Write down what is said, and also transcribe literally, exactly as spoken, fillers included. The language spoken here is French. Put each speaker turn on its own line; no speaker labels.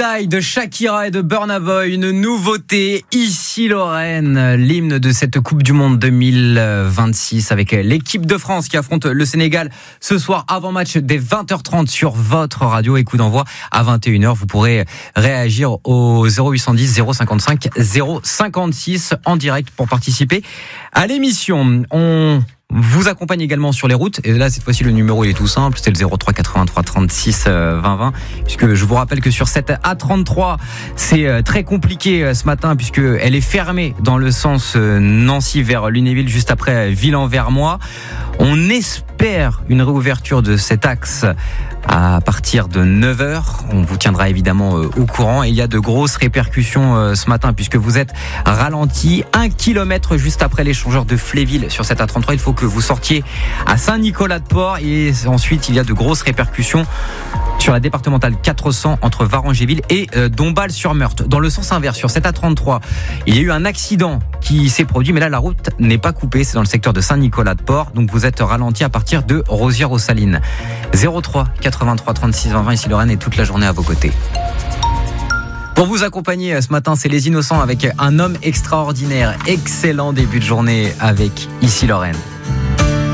Die de Shakira et de Burna Boy, une nouveauté, Ici Lorraine, l'hymne de cette Coupe du Monde deux mille vingt-six avec l'équipe de France qui affronte le Sénégal ce soir avant match dès vingt heures trente sur votre radio et coup d'envoi à vingt et une heures. Vous pourrez réagir au zéro huit cent dix zéro cinquante-cinq zéro cinquante-six en direct pour participer à l'émission. On vous accompagne également sur les routes et là cette fois-ci le numéro il est tout simple, c'est le zéro trois quatre-vingt-trois trente-six vingt vingt, puisque je vous rappelle que sur cette A trente-trois c'est très compliqué ce matin puisque elle est fermée dans le sens Nancy vers Lunéville juste après Villan-Vermois. On espère une réouverture de cet axe à partir de neuf heures. On vous tiendra évidemment au courant. Et il y a de grosses répercussions ce matin puisque vous êtes ralenti un kilomètre juste après l'échangeur de Fléville sur cette A trente-trois. Il faut que vous sortiez à Saint-Nicolas-de-Port et ensuite il y a de grosses répercussions sur la départementale quatre cents entre Varangéville et Dombasle-sur-Meurthe. Dans le sens inverse, sur cette A trente-trois, il y a eu un accident qui s'est produit, mais là la route n'est pas coupée, c'est dans le secteur de Saint-Nicolas-de-Port, donc vous êtes ralenti à partir de Rosières-aux-Salines. zéro trois quatre-vingt-trois trente-six vingt vingt, ici Lorraine, et toute la journée à vos côtés. Pour vous accompagner ce matin, c'est Les Innocents avec Un homme extraordinaire. Excellent début de journée avec Ici Lorraine.